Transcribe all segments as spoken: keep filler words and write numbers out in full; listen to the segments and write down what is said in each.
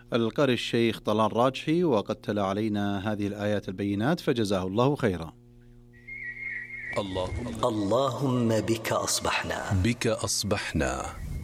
القارئ الشيخ طلال راجحي، وقد تلا علينا هذه الآيات البينات فجزاه الله خيرا. الله اللهم بك أصبحنا بك أصبحنا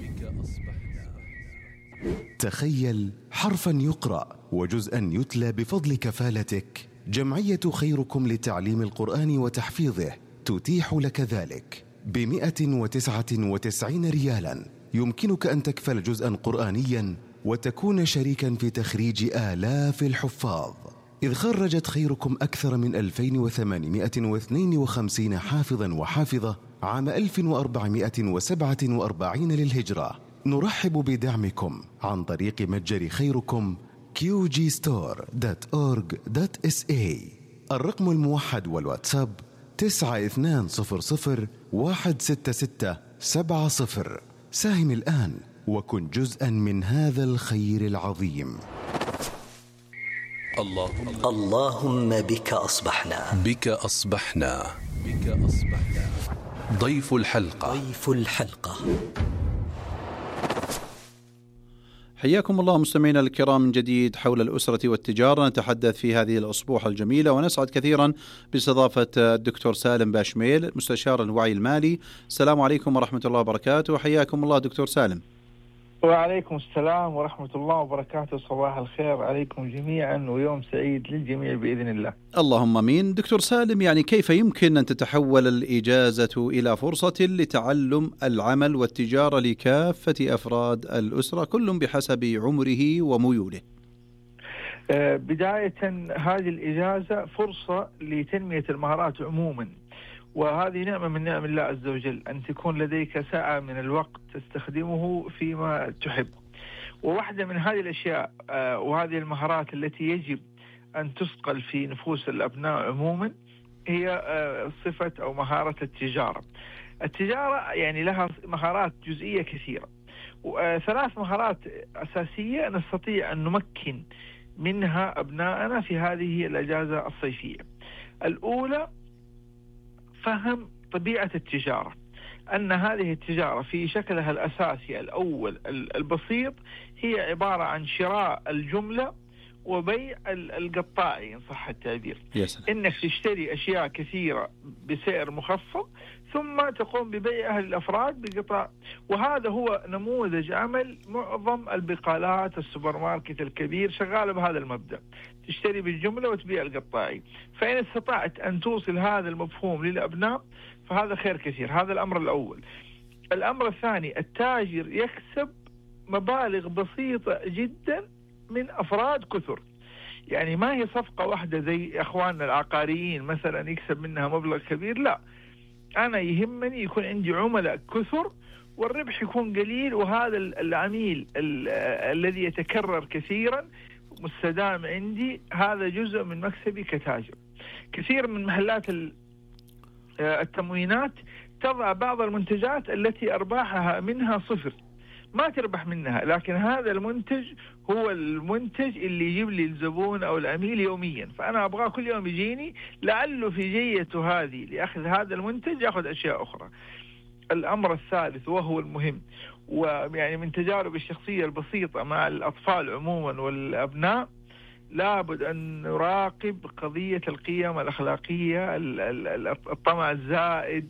تخيل حرفا يقرأ وجزءا يتلى بفضل كفالتك. جمعية خيركم لتعليم القرآن وتحفيظه تتيح لك ذلك بمئة وتسعة وتسعين ريالا. يمكنك أن تكفل جزءا قرآنيا وتكون شريكا في تخريج آلاف الحفاظ، إذ خرجت خيركم أكثر من ألفين وثمانمئة واثنين وخمسين حافظا وحافظة عام ألف وأربعمئة وسبعة وأربعين للهجرة. نرحب بدعمكم عن طريق متجر خيركم كيو جي ستور دوت أورج دوت إس إيه. الرقم الموحد والواتساب تسعة اثنان صفر صفر واحد ستة ستة سبعة صفر. ساهم الآن وكن جزءا من هذا الخير العظيم. الله اللهم بك أصبحنا بك أصبحنا بك أصبحنا ضيف الحلقة ضيف الحلقة. حياكم الله مستمعينا الكرام من جديد حول الأسرة والتجارة. نتحدث في هذه الأسبوع الجميلة ونسعد كثيرا باستضافة الدكتور سالم باشميل مستشار الوعي المالي. السلام عليكم ورحمة الله وبركاته. حياكم الله دكتور سالم. وعليكم السلام ورحمة الله وبركاته. صباح الخير عليكم جميعا ويوم سعيد للجميع بإذن الله. اللهم امين. دكتور سالم، يعني كيف يمكن أن تتحول الإجازة إلى فرصة لتعلم العمل والتجارة لكافة أفراد الأسرة كل بحسب عمره وميوله؟ آه بداية هذه الإجازة فرصة لتنمية المهارات عموما، وهذه نعمة من نعم الله عز وجل أن تكون لديك ساعة من الوقت تستخدمه فيما تحب. وواحدة من هذه الأشياء آه وهذه المهارات التي يجب أن تثقل في نفوس الأبناء عموما هي آه صفة أو مهارة التجارة. التجارة يعني لها مهارات جزئية كثيرة، وثلاث مهارات أساسية نستطيع أن نمكن منها أبناءنا في هذه الأجازة الصيفية. الأولى فهم طبيعة التجارة، أن هذه التجارة في شكلها الأساسي الأول البسيط هي عبارة عن شراء الجملة وبيع القطاعي إن صح التعبير. إنك تشتري أشياء كثيرة بسعر مخفض ثم تقوم ببيعها للأفراد بقطاع، وهذا هو نموذج عمل معظم البقالات السوبر ماركت الكبير شغالة بهذا المبدأ، تشتري بالجملة وتبيع القطاعي. فإن استطعت أن توصل هذا المفهوم للأبناء فهذا خير كثير. هذا الأمر الأول. الأمر الثاني، التاجر يكسب مبالغ بسيطة جدا من أفراد كثر، يعني ما هي صفقة واحدة زي أخواننا العقاريين مثلا يكسب منها مبلغ كبير، لا، أنا يهمني يكون عندي عملاء كثر والربح يكون قليل، وهذا العميل الذي يتكرر كثيرا مستدام عندي هذا جزء من مكسبي كتاجر. كثير من محلات التموينات تضع بعض المنتجات التي أرباحها منها صفر، ما تربح منها، لكن هذا المنتج هو المنتج اللي يجيب لي الزبون أو العميل يوميا، فأنا أبغاه كل يوم يجيني لعله في جيته هذه لأخذ هذا المنتج يأخذ أشياء أخرى. الأمر الثالث وهو المهم، ويعني من تجارب الشخصية البسيطة مع الأطفال عموما والأبناء، لابد أن نراقب قضية القيم الأخلاقية، الطمع الزائد،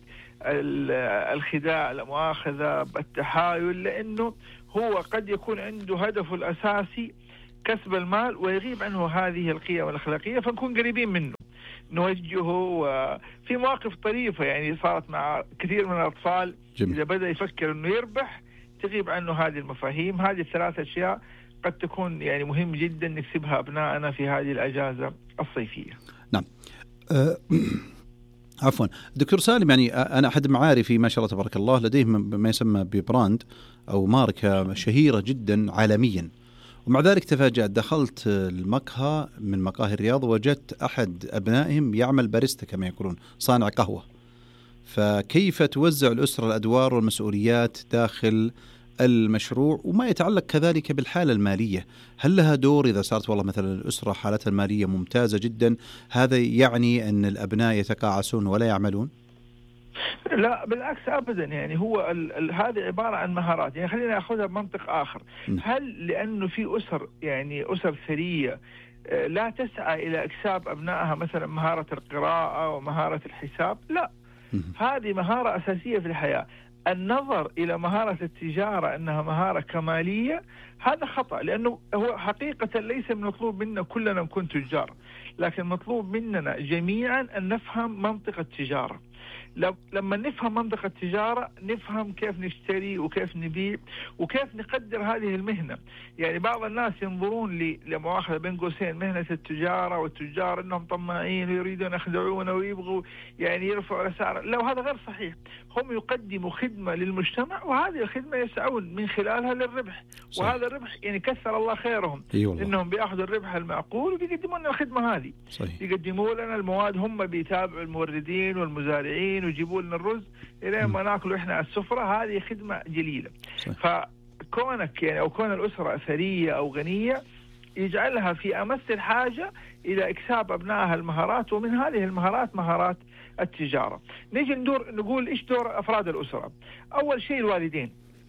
الخداع، المؤاخذة، التحايل، لأنه هو قد يكون عنده هدفه الأساسي كسب المال ويغيب عنه هذه القيم الأخلاقية، فنكون قريبين منه نوجهه في مواقف طريفة يعني صارت مع كثير من الأطفال. جميل. إذا بدأ يفكر أنه يربح تغيب عنه هذه المفاهيم. هذه الثلاث أشياء قد تكون يعني مهم جدا نكسبها أبنائنا في هذه الأجازة الصيفية. نعم. أه عفوا دكتور سالم، يعني أنا أحد معارفي ما شاء الله تبارك الله لديه ما يسمى ببراند أو ماركة شهيرة جدا عالميا، ومع ذلك تفاجأت دخلت المقهى من مقاهي الرياض وجدت أحد أبنائهم يعمل باريستا كما يقولون، صانع قهوة. فكيف توزع الأسرة الأدوار والمسؤوليات داخل المشروع وما يتعلق كذلك بالحالة المالية؟ هل لها دور إذا صارت والله مثلا الأسرة حالتها المالية ممتازة جدا، هذا يعني أن الأبناء يتقاعسون ولا يعملون؟ لا بالعكس أبدا، يعني هو ال ال هذه عبارة عن مهارات. يعني خلينا نأخذها بمنطق آخر. هل لأنه في أسر يعني أسر ثرية لا تسعى إلى إكساب أبنائها مثلا مهارة القراءة ومهارة الحساب؟ لا، هذه مهارة أساسية في الحياة. النظر إلى مهارة التجارة أنها مهارة كمالية هذا خطأ، لأنه هو حقيقة ليس من مطلوب منا كلنا نكون تجار، لكن مطلوب مننا جميعا أن نفهم منطق التجارة. لما نفهم منطق التجارة نفهم كيف نشتري وكيف نبيع وكيف نقدر هذه المهنة. يعني بعض الناس ينظرون لمؤاخذة بين قوسين مهنة التجارة والتجار أنهم طماعين ويريدون يخدعون ويبغوا يعني يرفعوا الأسعار. لا، هذا غير صحيح. هم يقدموا خدمة للمجتمع وهذه الخدمة يسعون من خلالها للربح. صحيح. وهذا الربح يعني كثر الله خيرهم. أيوة، إنهم بيأخذوا الربح المعقول وبيقدمون لنا الخدمة هذه. صحيح. يقدموا لنا المواد، هم بيتابعوا الموردين والمزارعين ويجيبوا لنا الرز إلى ما ناكله إحنا على السفرة. هذه خدمة جليلة. صحيح. فكونك يعني أو كون الأسرة ثرية أو غنية يجعلها في أمس الحاجة إلى إكساب أبنائها المهارات، ومن هذه المهارات مهارات التجارة. نيجي ندور نقول إيش دور أفراد الأسرة. أول شيء الوالدين.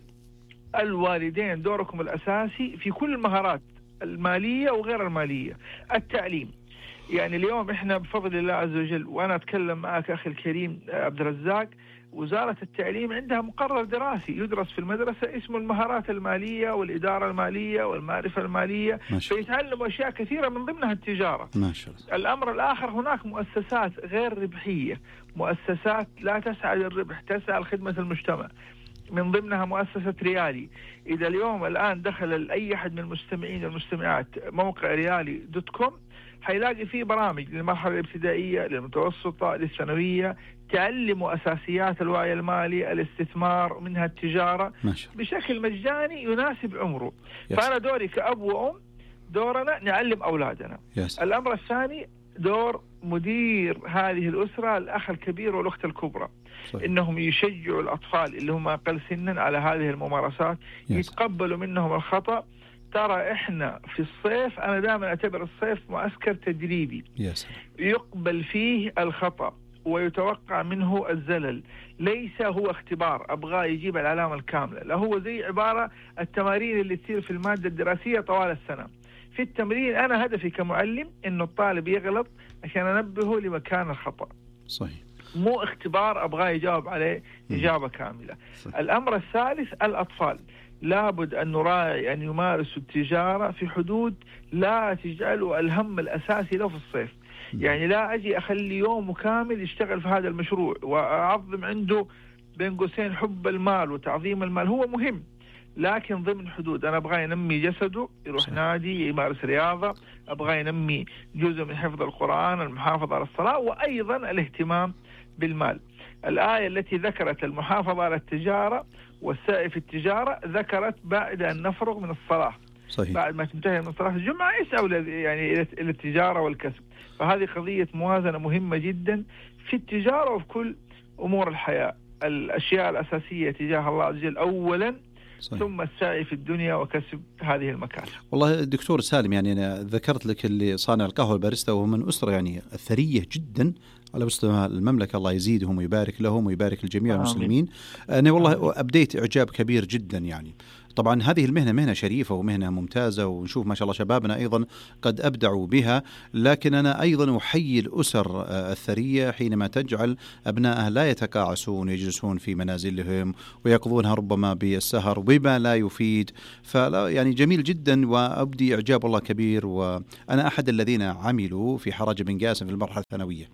الوالدين دوركم الأساسي في كل المهارات المالية وغير المالية. التعليم، يعني اليوم إحنا بفضل الله عز وجل، وأنا أتكلم معك أخي الكريم عبد الرزاق، وزارة التعليم عندها مقرر دراسي يدرس في المدرسة اسمه المهارات المالية والإدارة المالية والمعرفة المالية، فيتعلموا أشياء كثيرة من ضمنها التجارة. ما شاء الله. الأمر الآخر، هناك مؤسسات غير ربحية، مؤسسات لا تسعى للربح، تسعى لخدمة المجتمع، من ضمنها مؤسسة ريالي. إذا اليوم الآن دخل أي أحد من المستمعين والمستمعات موقع ريالي دوت كوم حيلاقي فيه برامج للمرحلة الابتدائية، للمتوسطة، للثانوية، تعلموا أساسيات الوعي المالي، الاستثمار، منها التجارة بشكل مجاني يناسب عمره. يس. فأنا دوري كأب وأم، دورنا نعلم أولادنا. يس. الأمر الثاني دور مدير هذه الأسرة، الأخ الكبير والأخت الكبرى. صحيح. إنهم يشجعوا الأطفال اللي هم أقل سنا على هذه الممارسات. يس. يتقبلوا منهم الخطأ. ترى إحنا في الصيف، أنا دائما أعتبر الصيف معسكر تدريبي. يس. يقبل فيه الخطأ ويتوقع منه الزلل، ليس هو اختبار أبغى يجيب العلامة الكاملة، لا، هو زي عبارة التمارين اللي تصير في المادة الدراسية طوال السنة. في التمرين أنا هدفي كمعلم إنه الطالب يغلط عشان أنبهه لمكان الخطأ. صحيح. مو اختبار أبغى يجاوب عليه إجابة كاملة. صحيح. الأمر الثالث الأطفال، لابد أن نراعي أن يمارسوا التجارة في حدود لا تجعلوا الهم الأساسي له في الصيف. يعني لا أجي أخلي يوم كامل يشتغل في هذا المشروع وأعظم عنده بين قوسين حب المال وتعظيم المال. هو مهم لكن ضمن حدود. أنا أبغى ينمي جسده، يروح صحيح. نادي، يمارس رياضة، أبغى ينمي جزء من حفظ القرآن، المحافظة على الصلاة، وأيضا الاهتمام بالمال. الآية التي ذكرت المحافظة على التجارة والسعي في التجارة ذكرت بعد أن نفرغ من الصلاة. صحيح. بعد ما تنتهي من صلاة الجمعة يسعوا يعني إلى التجارة والكسب. فهذه قضية موازنة مهمة جدا في التجارة وفي كل أمور الحياة. الأشياء الأساسية تجاه الله عز وجل أولا. صحيح. ثم السعي في الدنيا وكسب هذه المكاسب. والله الدكتور سالم، يعني أنا ذكرت لك اللي صانع القهوة الباريستا وهو من أسرة يعني ثرية جدا على مستوى المملكة، الله يزيدهم ويبارك لهم ويبارك لجميع المسلمين. أنا والله أبديت إعجاب كبير جدا. يعني طبعا هذه المهنة مهنة شريفة ومهنة ممتازة، ونشوف ما شاء الله شبابنا أيضا قد أبدعوا بها، لكن أنا أيضا أحيي الأسر الثرية حينما تجعل أبنائها لا يتقاعسون ويجلسون في منازلهم ويقضونها ربما بالسهر بما لا يفيد. فلا يعني جميل جدا وأبدي إعجاب الله كبير. وأنا أحد الذين عملوا في حرج بن قاسم في المرحلة الثانوية.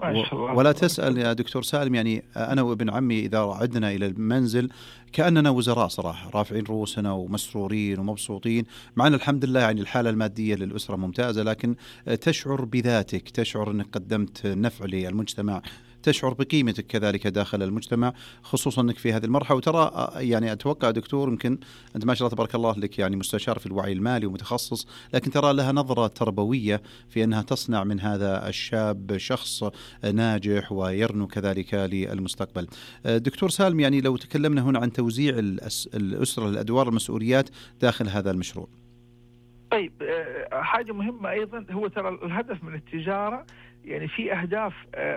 ولا تسأل يا دكتور سالم، يعني أنا وابن عمي إذا عدنا إلى المنزل كأننا وزراء صراحة، رافعين رؤوسنا ومسرورين ومبسوطين، معنا الحمد لله يعني الحالة المادية للأسرة ممتازة، لكن تشعر بذاتك، تشعر أنك قدمت نفع للمجتمع، تشعر بقيمتك كذلك داخل المجتمع، خصوصا أنك في هذه المرحلة. وترى يعني أتوقع دكتور يمكن أنت ما شاء الله تبارك الله لك يعني مستشار في الوعي المالي ومتخصص، لكن ترى لها نظرة تربوية في أنها تصنع من هذا الشاب شخص ناجح ويرنو كذلك للمستقبل. دكتور سالم، يعني لو تكلمنا هنا عن توزيع الأسرة الأدوار المسؤوليات داخل هذا المشروع. طيب، حاجة مهمة أيضا، هو ترى الهدف من التجارة يعني في أهداف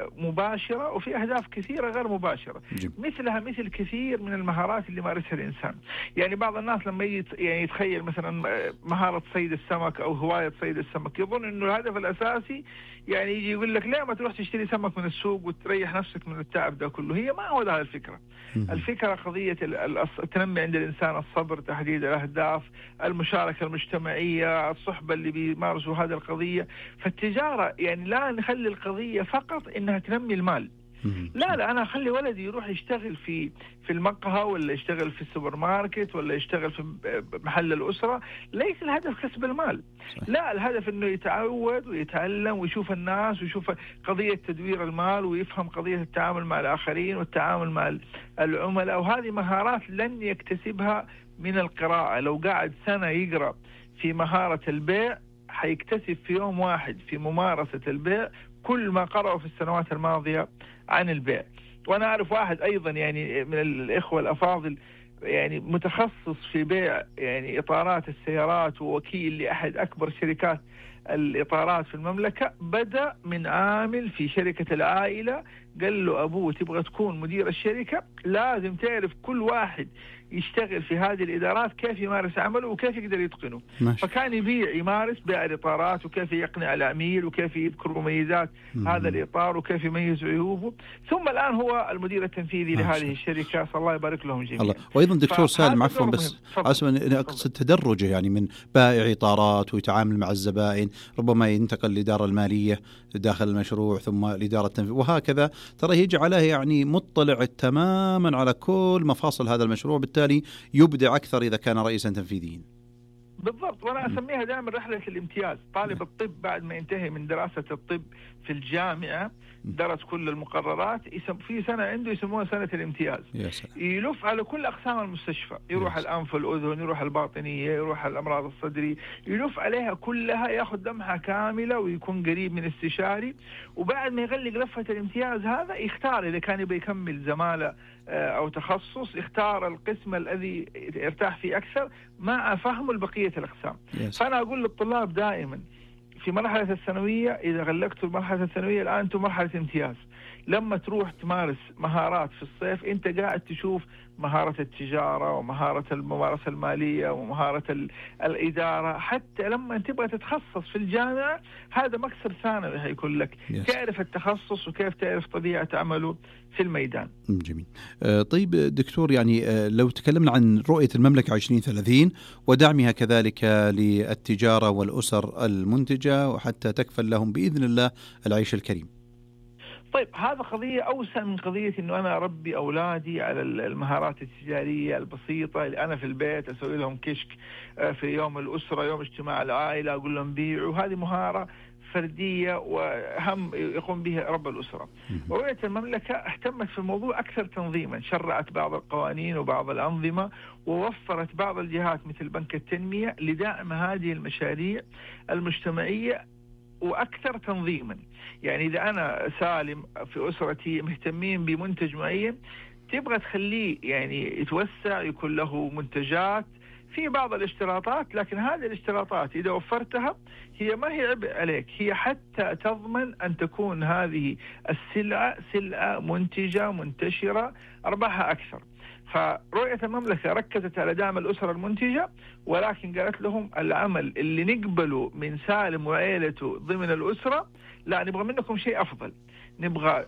مباشرة وفي أهداف كثيرة غير مباشرة. جم. مثلها مثل كثير من المهارات اللي مارسها الإنسان. يعني بعض الناس لما يعني يتخيل مثلا مهارة صيد السمك أو هواية صيد السمك يظن إنه الهدف الأساسي يعني يجي يقول لك لا ما تروح تشتري سمك من السوق وتريح نفسك من التعب ده كله. هي ما هو ده الفكرة. الفكرة قضية التنمي عند الإنسان، الصبر، تحديد الأهداف، المشاركة المجتمعية، الصحبة اللي بيمارسوا هذه القضية. فالتجارة يعني لا نخلي القضية فقط إنها تنمي المال. لا لا أنا أخلي ولدي يروح يشتغل في في المقهى ولا يشتغل في السوبر ماركت ولا يشتغل في محل الأسرة. ليس الهدف كسب المال. لا الهدف إنه يتعود ويتعلم ويشوف الناس ويشوف قضية تدوير المال ويفهم قضية التعامل مع الآخرين والتعامل مع العملاء. وهذه مهارات لن يكتسبها من القراءة. لو قاعد سنة يقرأ في مهارة البيع حيكتسب في يوم واحد في ممارسة البيع كل ما قرأوا في السنوات الماضية عن البيع. وأنا أعرف واحد أيضا يعني من الإخوة الأفاضل يعني متخصص في بيع يعني إطارات السيارات ووكيل لأحد أكبر شركات الإطارات في المملكة. بدأ من عامل في شركة العائلة، قال له أبوه تبغى تكون مدير الشركة لازم تعرف كل واحد يشتغل في هذه الإدارات كيف يمارس عمله وكيف يقدر يتقنه. ماشي. فكان يبيع يمارس بيع الإطارات وكيف يقنع العميل وكيف يذكر مميزات مم. هذا الإطار وكيف يميز عيوبه. ثم الآن هو المدير التنفيذي ماشي. لهذه الشركة. صلى الله يبارك لهم جميعا. الله. وأيضا دكتور سالم عفوا بس أسمع أقصد تدرجه يعني من بائع إطارات ويتعامل مع الزبائن ربما ينتقل للإدارة المالية داخل المشروع ثم الإدارة التنفيذية وهكذا. ترى يجعله يعني مطلع تماما على كل مفاصل هذا المشروع، بالتالي يبدع أكثر إذا كان رئيسا تنفيذيا. بالضبط. وأنا أسميها دائما رحلة الامتياز. طالب الطب بعد ما ينتهي من دراسة الطب في الجامعة درس كل المقررات في سنة عنده يسموها سنة الامتياز. يلف على كل أقسام المستشفى، يروح الأنف والأذن، يروح الباطنية، يروح الأمراض الصدري، يلف عليها كلها، ياخذ لمحة كاملة ويكون قريب من استشاري. وبعد ما يغلق لفة الامتياز هذا يختار إذا كان يبي يكمل زمالة أو تخصص، يختار القسم الذي يرتاح فيه أكثر مع فهم البقية الأقسام. فأنا أقول للطلاب دائما في مرحلة الثانوية إذا غلقتوا المرحلة الثانوية الآن أنتم مرحلة امتياز. لما تروح تمارس مهارات في الصيف أنت قاعد تشوف مهارة التجارة ومهارة الممارسة المالية ومهارة الإدارة. حتى لما تبغى تتخصص في الجامعة هذا مكسب ثانوي هيكون لك. yes. تعرف التخصص وكيف تعرف طبيعة عمله في الميدان. جميل. آه طيب دكتور يعني آه لو تكلمنا عن رؤية المملكة عشرين ثلاثين ودعمها كذلك للتجارة والأسر المنتجة وحتى تكفل لهم بإذن الله العيش الكريم. طيب هذا قضية أوسع من قضية إنه أنا أربي أولادي على المهارات التجارية البسيطة اللي أنا في البيت أسوي لهم كشك في يوم الأسرة يوم اجتماع العائلة أقول لهم بيعوا. هذه مهارة فردية وهم يقوم بها رب الأسرة. ورؤية المملكة اهتمت في الموضوع أكثر تنظيما، شرعت بعض القوانين وبعض الأنظمة ووفرت بعض الجهات مثل بنك التنمية لدعم هذه المشاريع المجتمعية وأكثر تنظيما. يعني إذا أنا سالم في أسرتي مهتمين بمنتج معين تبغى تخليه يعني يتوسع يكون له منتجات في بعض الاشتراطات، لكن هذه الاشتراطات إذا وفرتها هي ما هي عبء عليك، هي حتى تضمن أن تكون هذه السلعة سلعة منتجة منتشرة أرباحها أكثر. فرؤية المملكة ركزت على دعم الأسرة المنتجة، ولكن قالت لهم العمل اللي نقبله من سالم وعائلته ضمن الأسرة لا نبغى منكم شيء أفضل، نبغى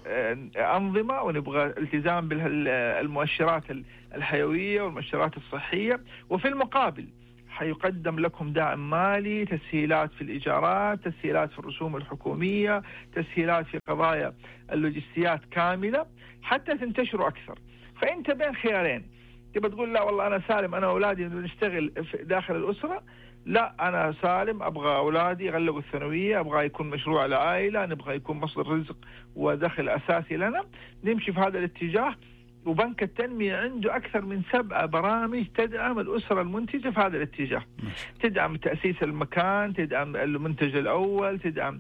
أنظمة ونبغى التزام بالمؤشرات الحيوية والمؤشرات الصحية، وفي المقابل حيقدم لكم دعم مالي، تسهيلات في الإيجارات، تسهيلات في الرسوم الحكومية، تسهيلات في قضايا اللوجستيات كاملة حتى تنتشروا أكثر. فأنت بين خيارين، تبى تقول لا والله أنا سالم أنا أولادي نشتغل داخل الأسرة، لا أنا سالم أبغى أولادي يغلقوا الثانوية، أبغى يكون مشروع العائلة، نبغى يكون مصدر رزق ودخل أساسي لنا، نمشي في هذا الاتجاه. وبنك التنمية عنده أكثر من سبعة برامج تدعم الأسرة المنتجة في هذا الاتجاه. تدعم تأسيس المكان، تدعم المنتج الأول، تدعم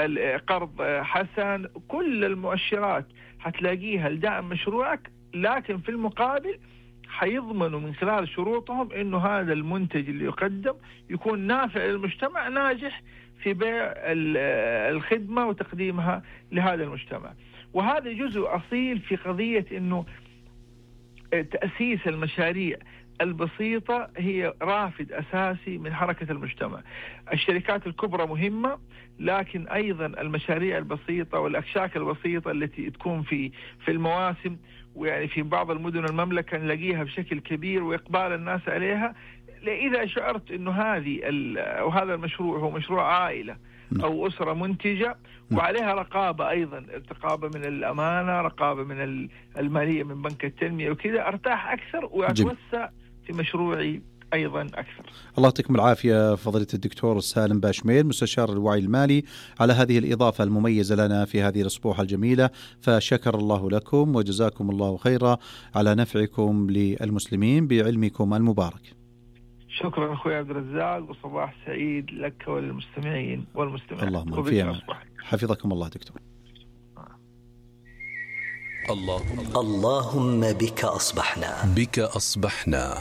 قرض حسن، كل المؤشرات هتلاقيها لدعم مشروعك، لكن في المقابل حيضمنوا من خلال شروطهم إنه هذا المنتج اللي يقدم يكون نافع للمجتمع، ناجح في بيع الخدمة وتقديمها لهذا المجتمع. وهذا جزء أصيل في قضية إنه تأسيس المشاريع البسيطة هي رافد أساسي من حركة المجتمع. الشركات الكبرى مهمة، لكن أيضا المشاريع البسيطة والأكشاك البسيطة التي تكون في في المواسم، ويعني في بعض المدن المملكة نلاقيها بشكل كبير وإقبال الناس عليها. إذا شعرت إنه هذه أو هذا المشروع هو مشروع عائلة أو أسرة منتجة وعليها رقابة، أيضا رقابة من الأمانة، رقابة من المالية من بنك التنمية وكذا، أرتاح أكثر وأتوسع في مشروعي أيضا أكثر. الله يعطيكم العافية فضيلة الدكتور سالم باشميل مستشار الوعي المالي على هذه الإضافة المميزة لنا في هذه الأسبوع الجميلة، فشكر الله لكم وجزاكم الله خيرا على نفعكم للمسلمين بعلمكم المبارك. شكرا أخوي عبد الرزاق، وصباح سعيد لك وللمستمعين والمستمعين. اللهم في أمان. حفظكم الله دكتور. اللهم اللهم بك أصبحنا بك أصبحنا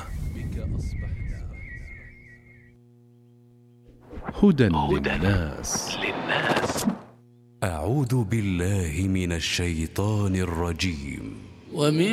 هدى للناس. أعوذ بالله من الشيطان الرجيم. ومن